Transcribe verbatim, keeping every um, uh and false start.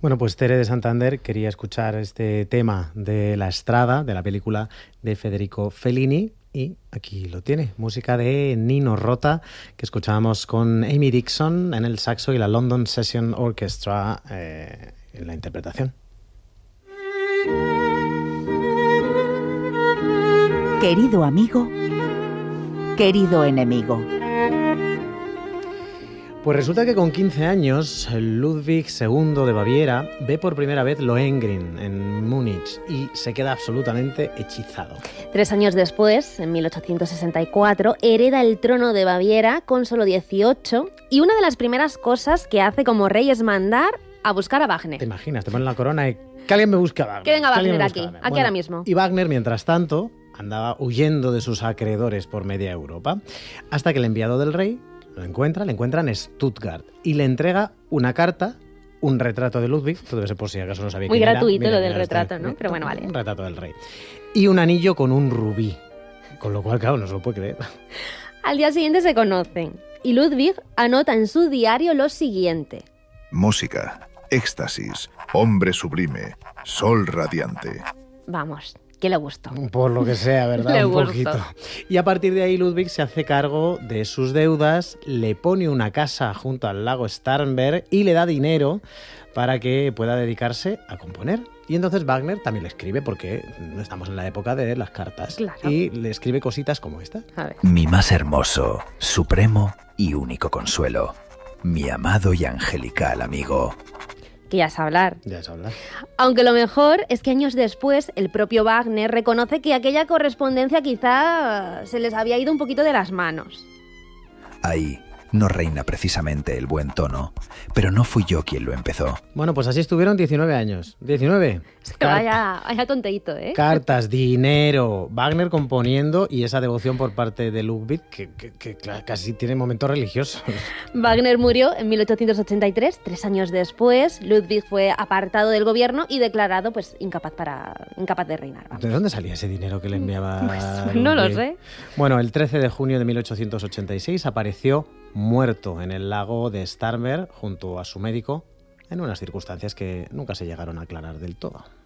Bueno, pues Tere de Santander quería escuchar este tema de La Strada, de la película de Federico Fellini, y aquí lo tiene, música de Nino Rota, que escuchábamos con Amy Dixon en el saxo y la London Session Orchestra eh, en la interpretación. Querido amigo, querido enemigo. Pues resulta que con quince años, Ludwig segundo de Baviera ve por primera vez Lohengrin en Múnich y se queda absolutamente hechizado. Tres años después, en mil ochocientos sesenta y cuatro, hereda el trono de Baviera con solo dieciocho y una de las primeras cosas que hace como rey es mandar a buscar a Wagner. ¿Te imaginas? Te ponen la corona y que alguien me busque a Wagner. Que venga que Wagner me aquí, Wagner. aquí Bueno, ahora mismo. Y Wagner, mientras tanto, andaba huyendo de sus acreedores por media Europa, hasta que el enviado del rey lo encuentra, le encuentra en Stuttgart y le entrega una carta, un retrato de Ludwig, todo debe ser por si acaso no sabía Muy quién era. gratuito Mira, lo del mira, retrato, este, ¿no? Pero bueno, vale. Un retrato del rey. Y un anillo con un rubí, con lo cual, claro, no se lo puede creer. Al día siguiente se conocen y Ludwig anota en su diario lo siguiente. Música, éxtasis, hombre sublime, sol radiante. Vamos, que le gustó. Por lo que sea, ¿verdad? Le un gustó. poquito. Y a partir de ahí Ludwig se hace cargo de sus deudas, le pone una casa junto al lago Starnberg y le da dinero para que pueda dedicarse a componer. Y entonces Wagner también le escribe, porque no estamos en la época de las cartas. Claro. Y le escribe cositas como esta. A ver. Mi más hermoso, supremo y único consuelo. Mi amado y angelical amigo. Que ya es hablar. Ya es hablar. Aunque lo mejor es que años después el propio Wagner reconoce que aquella correspondencia quizá se les había ido un poquito de las manos. Ahí no reina precisamente el buen tono, pero no fui yo quien lo empezó. Bueno, pues así estuvieron diecinueve años. diecinueve. Car- Vaya, vaya tonteíto, ¿eh? Cartas, dinero, Wagner componiendo y esa devoción por parte de Ludwig que, que, que cla- casi tiene momentos religiosos. Wagner murió en mil ochocientos ochenta y tres, tres años después. Ludwig fue apartado del gobierno y declarado pues incapaz, para, incapaz de reinar. Vamos. ¿De dónde salía ese dinero que le enviaba? Pues, no lo Ludwig? sé. Bueno, el trece de junio de mil ochocientos ochenta y seis apareció muerto en el lago de Starnberg junto a su médico en unas circunstancias que nunca se llegaron a aclarar del todo.